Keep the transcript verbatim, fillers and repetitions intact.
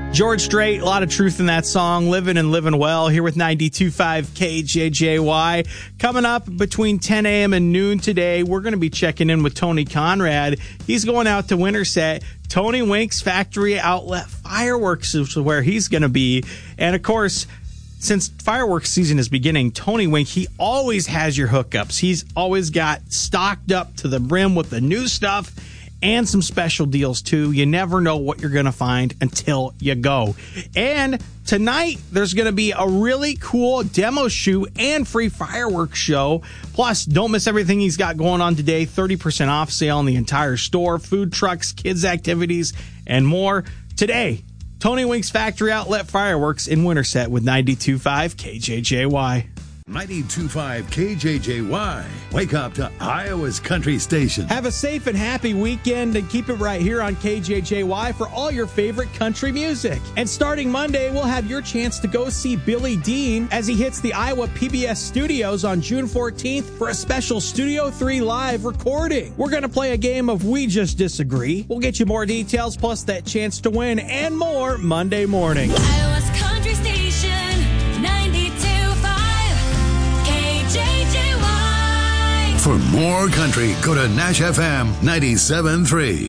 George Strait, a lot of truth in that song. Living and Living Well here with ninety-two point five K J J Y. Coming up between ten a.m. and noon today, we're going to be checking in with Tony Conrad. He's going out to Winterset. Tony Wink's Factory Outlet Fireworks is where he's going to be. And of course, since fireworks season is beginning, Tony Wink, he always has your hookups. He's always got stocked up to the brim with the new stuff and some special deals, too. You never know what you're going to find until you go. And tonight, there's going to be a really cool demo shoot and free fireworks show. Plus, don't miss everything he's got going on today. thirty percent off sale on the entire store, food trucks, kids' activities, and more. Today, Tony Wink's Factory Outlet Fireworks in Winterset with ninety-two point five K J J Y. ninety-two point five K J J Y. Wake up to Iowa's country station. Have a safe and happy weekend and keep it right here on K J J Y for all your favorite country music. And starting Monday, we'll have your chance to go see Billy Dean as he hits the Iowa P B S studios on June fourteenth for a special Studio three live recording. We're going to play a game of We Just Disagree. We'll get you more details plus that chance to win and more Monday morning. Iowa's country station, ninety-two point five K J J Y. For more country, go to Nash F M ninety-seven point three.